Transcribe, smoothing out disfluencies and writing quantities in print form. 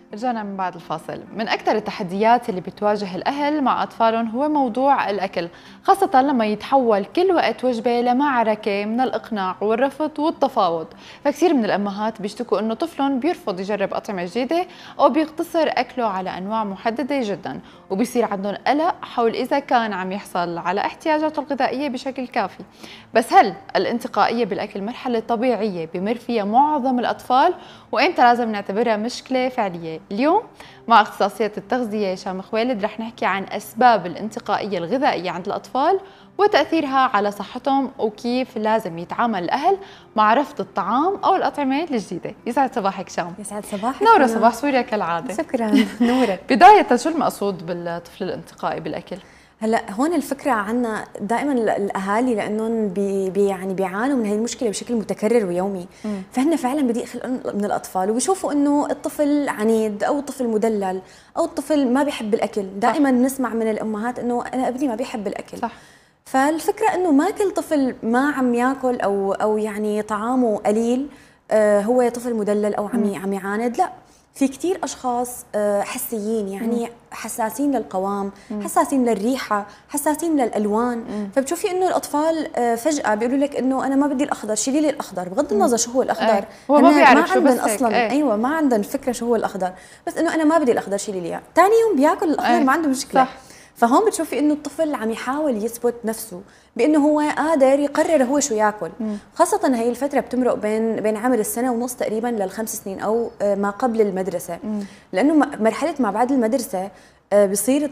رجعنا من بعد الفاصل. من أكثر التحديات اللي بتواجه الأهل مع أطفالهم هو موضوع الأكل، خاصة لما يتحول كل وقت وجبة لمعركة من الإقناع والرفض والتفاوض. فكثير من الأمهات بيشتكوا إنه طفلهم بيرفض يجرب أطعمة جديدة أو بيقتصر أكله على أنواع محددة جدا، وبيصير عندهم قلق حول إذا كان عم يحصل على احتياجاته الغذائية بشكل كافي. بس هل الانتقائية بالأكل مرحلة طبيعية بمر فيها معظم الأطفال، وإمتى لازم نعتبرها مشكلة فعلية؟ اليوم مع اختصاصية التغذية هشام خوالد رح نحكي عن أسباب الانتقائية الغذائية عند الأطفال وتأثيرها على صحتهم، وكيف لازم يتعامل الأهل مع رفض الطعام أو الأطعمة الجديدة. يسعد صباحك هشام. يسعد صباحك نورة. صباح سوريا كالعادة. شكرا. نورك. بداية، شو المقصود بالطفل الانتقائي بالأكل؟ هلا هون الفكره عنا دائما الاهالي لانهم يعني بيعانوا من هي المشكله بشكل متكرر ويومي، فهن فعلا بدي يخلقوا من الاطفال وبيشوفوا انه الطفل عنيد او الطفل مدلل او الطفل ما بيحب الاكل. دائما نسمع من الامهات انه انا ابني ما بيحب الاكل. صح. فالفكره انه ما كل طفل ما عم ياكل او يعني طعامه قليل هو طفل مدلل او عم يعاند. لا، في كتير أشخاص حسيين، يعني حساسين للقوام، حساسين للريحة، حساسين للألوان. فبتشوفي إنه الأطفال فجأة بيقولوا لك إنه أنا ما بدي الأخضر، شيلي لي الأخضر، بغض النظر شو هو الأخضر. هو ما بيعرف شو، بس أصلاً أيوة ما عندهم فكرة شو هو الأخضر، بس إنه أنا ما بدي الأخضر، شيلي لي إياه. ثاني يوم بياكل الأخضر ما عنده مشكلة. صح. فهون بتشوفي انه الطفل عم يحاول يثبت نفسه بانه هو قادر يقرر هو شو ياكل. خاصه هي الفتره بتمرق بين عمر السنه ونص تقريبا لل5 سنين او ما قبل المدرسه، لانه مرحله ما بعد المدرسه بصير